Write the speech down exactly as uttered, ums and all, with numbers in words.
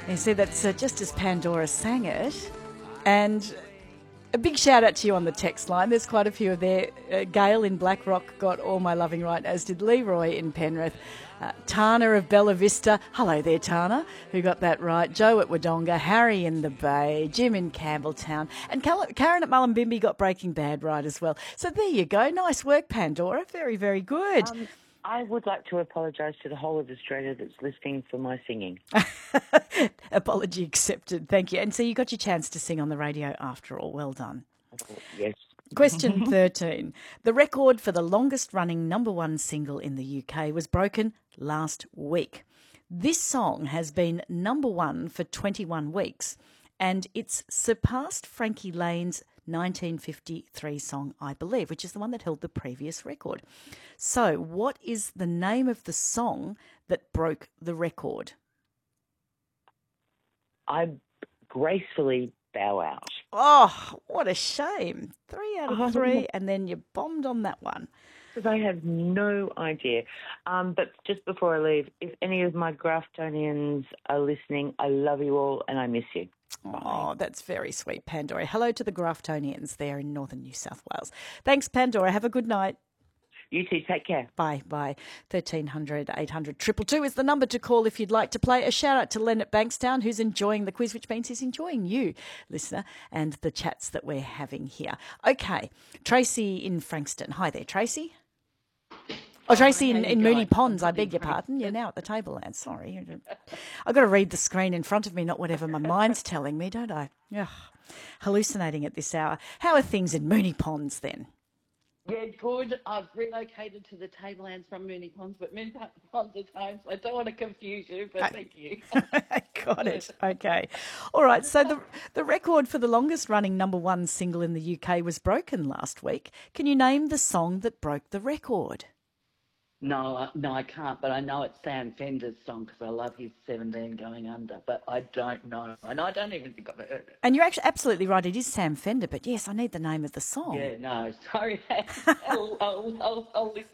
You see, that's uh, just as Pandora sang it. And a big shout out to you on the text line. There's quite a few there. Uh, Gail in Blackrock got All My Loving right, as did Leroy in Penrith. Uh, Tana of Bella Vista. Hello there, Tana, who got that right. Joe at Wodonga. Harry in the Bay. Jim in Campbelltown. And Cal- Karen at Mullumbimby got Breaking Bad right as well. So there you go. Nice work, Pandora. Very, very good. Um, I would like to apologise to the whole of Australia that's listening for my singing. Apology accepted. Thank you. And so you got your chance to sing on the radio after all. Well done. Yes. Question thirteen. The record for the longest running number one single in the U K was broken last week. This song has been number one for twenty-one weeks, and it's surpassed Frankie Lane's nineteen fifty-three song, I Believe, which is the one that held the previous record. So what is the name of the song that broke the record? I gracefully bow out. Oh, what a shame. Three out Oh, of three, and then you bombed on that one. Because I have no idea. Um, but just before I leave, if any of my Grafftonians are listening, I love you all and I miss you. Oh, that's very sweet, Pandora. Hello to the Grafftonians there in northern New South Wales. Thanks, Pandora. Have a good night. You too. Take care. Bye, bye. thirteen hundred, eight hundred, two two two is the number to call if you'd like to play. A shout out to Len at Bankstown, who's enjoying the quiz, which means he's enjoying you, listener, and the chats that we're having here. Okay, Tracy in Frankston. Hi there, Tracy. Oh, Tracy in, in Moonee Ponds, I beg your pardon. You're now at the table, Anne. Sorry. I've got to read the screen in front of me, not whatever my mind's telling me, don't I? Ugh. Hallucinating at this hour. How are things in Moonee Ponds then? Yeah, good. I've relocated to the Tablelands from Moonee Ponds, but Moonee Ponds is home, so I don't want to confuse you, but I, thank you. Got it. Okay. All right. So the the record for the longest running number one single in the U K was broken last week. Can you name the song that broke the record? No, I- no, I can't, but I know it's Sam Fender's song because I love his seventeen Going Under, but I don't know. And I don't even think I've heard it. And you're actually absolutely right. It is Sam Fender, but yes, I need the name of the song. Yeah, no, sorry. I'll, I'll, I'll, I'll listen.